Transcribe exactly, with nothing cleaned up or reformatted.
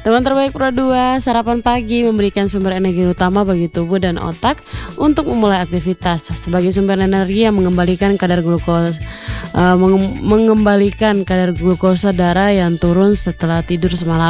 Teman terbaik Pro dua, sarapan pagi memberikan sumber energi utama bagi tubuh dan otak untuk memulai aktivitas. Sebagai sumber energi yang mengembalikan kadar glukosa uh, mengembalikan kadar glukosa darah yang turun setelah tidur semalam.